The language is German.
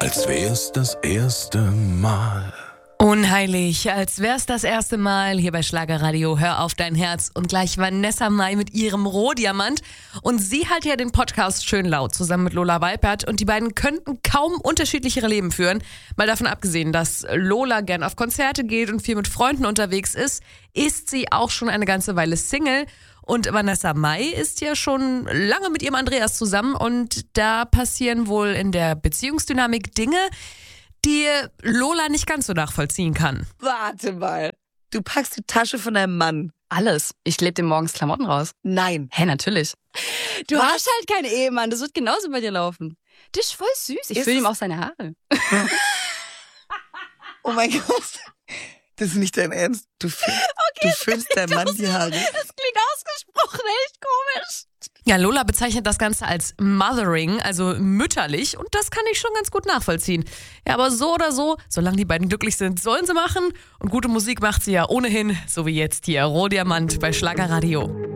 als wär's das erste Mal. Unheilig, als wär's das erste Mal hier bei Schlagerradio. Hör auf dein Herz. Und gleich Vanessa Mai mit ihrem Rohdiamant. Und sie hat ja den Podcast Schön Laut zusammen mit Lola Weipert. Und die beiden könnten kaum unterschiedlichere Leben führen. Mal davon abgesehen, dass Lola gern auf Konzerte geht und viel mit Freunden unterwegs ist sie auch schon eine ganze Weile Single. Und Vanessa Mai ist ja schon lange mit ihrem Andreas zusammen. Und da passieren wohl in der Beziehungsdynamik Dinge, die Lola nicht ganz so nachvollziehen kann. Warte mal. Du packst die Tasche von deinem Mann. Alles. Ich klebe dir morgens Klamotten raus. Nein. Hä, natürlich. Du hast halt keinen Ehemann. Das wird genauso bei dir laufen. Das ist voll süß. Ich fülle ihm auch seine Haare. Oh mein Gott. Das ist nicht dein Ernst. Du füllst deinem Mann die Haare. Das klingt ausgesprochen echt komisch. Ja, Lola bezeichnet das Ganze als Mothering, also mütterlich. Und das kann ich schon ganz gut nachvollziehen. Ja, aber so oder so, solange die beiden glücklich sind, sollen sie machen. Und gute Musik macht sie ja ohnehin, so wie jetzt hier Rohdiamant bei Schlagerradio.